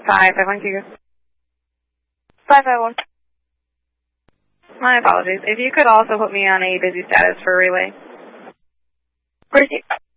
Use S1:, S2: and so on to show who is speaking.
S1: thank you.
S2: 551.
S1: My apologies. If you could also put me on a busy status for relay.
S2: Proceed.